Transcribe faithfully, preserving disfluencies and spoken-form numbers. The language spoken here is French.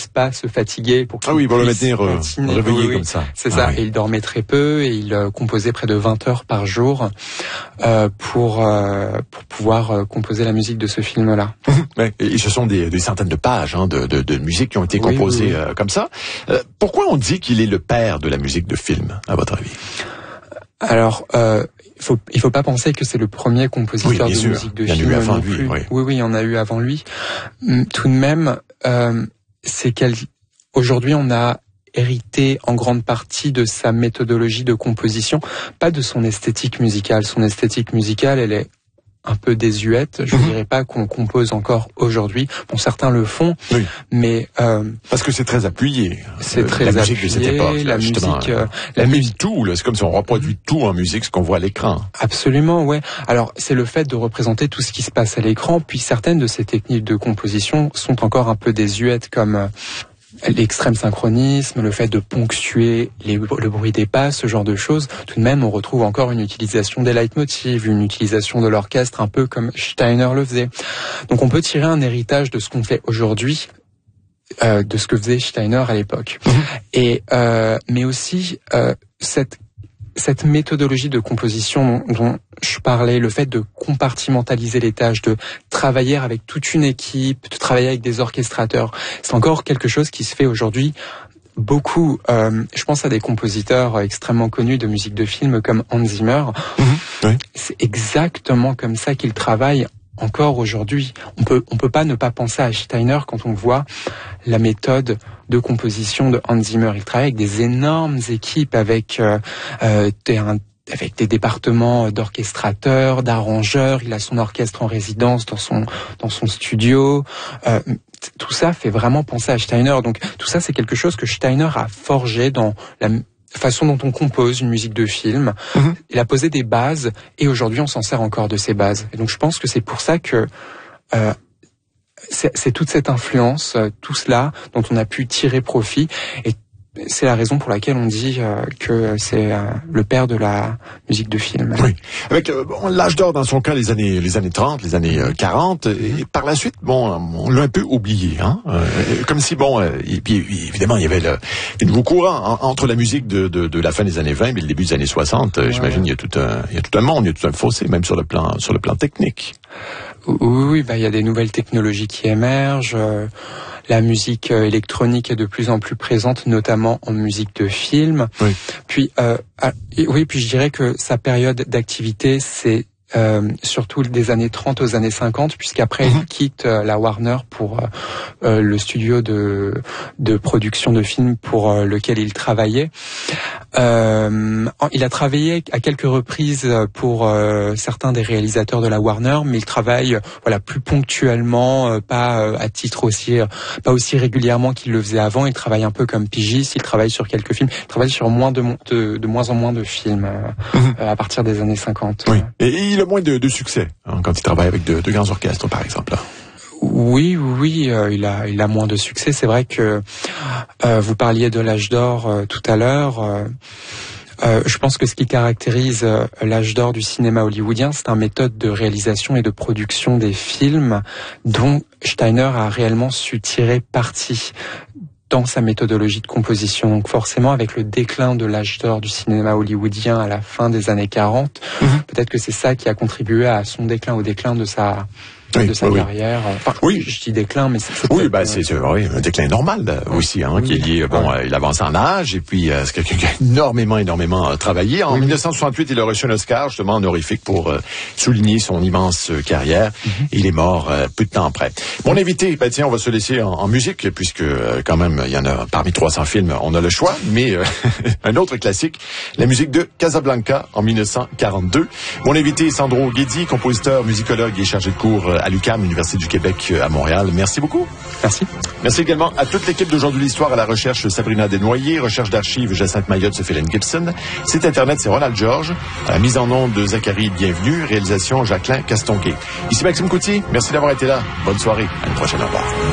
laisse pas se fatiguer pour qu'il Ah oui, pour le maintenir euh, continuer. réveillé oui, oui. comme ça. C'est ah ça. Oui. Et il dormait très peu et il euh, composait près de vingt heures par jour euh, pour euh, pour pouvoir euh, composer la musique de ce film-là. Ouais, et ce sont des, des centaines de pages hein, de, de, de musique qui ont été oui, composées oui, oui. Euh, comme ça. Euh, pourquoi on dit qu'il est le père de la musique de film, à votre avis? Alors, euh, il faut il faut pas penser que c'est le premier compositeur oui, de sûr. musique de il y en film a eu avant non lui, plus. Oui. oui, oui, il y en a eu avant lui. Tout de même, euh, c'est quel... aujourd'hui, on a hérité en grande partie de sa méthodologie de composition, pas de son esthétique musicale. Son esthétique musicale, elle est un peu désuète. Je ne mmh. dirais pas qu'on compose encore aujourd'hui. Bon, certains le font, oui. mais euh, parce que c'est très appuyé. C'est euh, très la musique appuyé, de cette époque. Là, la musique, euh, la la musique tout. Là, c'est comme si on reproduit tout en musique, ce qu'on voit à l'écran. Absolument, ouais. Alors, c'est le fait de représenter tout ce qui se passe à l'écran. Puis certaines de ces techniques de composition sont encore un peu désuètes, comme euh, l'extrême synchronisme, le fait de ponctuer les, le bruit des basses, ce genre de choses. Tout de même, on retrouve encore une utilisation des leitmotivs, une utilisation de l'orchestre un peu comme Steiner le faisait. Donc on peut tirer un héritage de ce qu'on fait aujourd'hui, euh, de ce que faisait Steiner à l'époque. Mmh. Et euh, mais aussi euh, cette cette méthodologie de composition dont je parlais, le fait de compartimentaliser les tâches, de travailler avec toute une équipe, de travailler avec des orchestrateurs, c'est encore quelque chose qui se fait aujourd'hui beaucoup. Euh, je pense à des compositeurs extrêmement connus de musique de film comme Hans Zimmer. Mmh, oui. C'est exactement comme ça qu'ils travaillent encore aujourd'hui. On peut, on peut pas ne pas penser à Steiner quand on voit la méthode de composition de Hans Zimmer. Il travaille avec des énormes équipes, avec euh, euh, des, un, avec des départements d'orchestrateurs, d'arrangeurs. Il a son orchestre en résidence dans son dans son studio. Euh, tout ça fait vraiment penser à Steiner. Donc tout ça, c'est quelque chose que Steiner a forgé dans la façon dont on compose une musique de film. Mmh. Il a posé des bases et aujourd'hui on s'en sert encore de ces bases. Et donc je pense que c'est pour ça que euh, c'est, c'est toute cette influence, euh, tout cela dont on a pu tirer profit. Et c'est la raison pour laquelle on dit euh, que c'est euh, le père de la musique de film. Oui, avec euh, bon, l'âge d'or dans son cas, les années les années trente, les années euh, quarante, et par la suite, bon, on l'a un peu oublié, hein, euh, comme si bon, euh, et puis évidemment il y avait le, le nouveau courant en, entre la musique de, de de la fin des années vingt et le début des années soixante. Euh, ouais. J'imagine il y a tout un il y a tout un monde, il y a tout un fossé, même sur le plan sur le plan technique. Oui, oui, bah il y a des nouvelles technologies qui émergent. Euh, La musique euh, électronique est de plus en plus présente, notamment en musique de film. Oui. Puis, euh, ah, oui, puis je dirais que sa période d'activité, c'est euh, surtout des années trente aux années cinquante, puisqu'après mm-hmm. il quitte euh, la Warner pour euh, euh, le studio de de production de films pour euh, lequel il travaillait. Euh, il a travaillé à quelques reprises pour euh, certains des réalisateurs de la Warner, mais il travaille, voilà, plus ponctuellement, euh, pas euh, à titre aussi, euh, pas aussi régulièrement qu'il le faisait avant. Il travaille un peu comme pigiste. Il travaille sur quelques films. Il travaille sur moins de de, de moins en moins de films euh, mmh. euh, à partir des années cinquante. Oui. Et il a moins de, de succès hein, quand il travaille avec de, de grands orchestres, par exemple. Oui, oui, euh, il a, il a moins de succès. C'est vrai que euh, vous parliez de l'âge d'or euh, tout à l'heure. Euh, euh, je pense que ce qui caractérise euh, l'âge d'or du cinéma hollywoodien, c'est une méthode de réalisation et de production des films dont Steiner a réellement su tirer parti dans sa méthodologie de composition. Donc forcément, avec le déclin de l'âge d'or du cinéma hollywoodien à la fin des années quarante, mmh. peut-être que c'est ça qui a contribué à son déclin, au déclin de sa... Oui, de sa oui, carrière. Enfin, oui, je dis déclin, mais c'est, c'est oui, bah c'est, c'est oui, un déclin normal là, aussi, hein, oui, qui est lié. Bon, oui. euh, il avance en âge et puis euh, c'est quelqu'un qui a énormément, énormément euh, travaillé. En oui. dix-neuf cent soixante-huit, il a reçu un Oscar justement honorifique pour euh, souligner son immense euh, carrière. Mm-hmm. Il est mort euh, peu de temps après. Mon invité, bah tiens, on va se laisser en, en musique puisque euh, quand même il y en a parmi trois cents films, on a le choix. Mais euh, un autre classique, la musique de Casablanca en dix-neuf cent quarante-deux. Mon invité est Sandro Guedi, compositeur, musicologue et chargé de cours à l'U Q A M, Université du Québec à Montréal. Merci beaucoup. Merci. Merci également à toute l'équipe d'Aujourd'hui l'Histoire, à la recherche Sabrina Desnoyers, recherche d'archives Jacinthe Mayotte, Sophie Gibson. Site internet, c'est Ronald Georges. À la mise en onde de Zachary Bienvenue, réalisation Jacqueline Castonguay. Ici Maxime Coutier, merci d'avoir été là. Bonne soirée. À une prochaine, au revoir.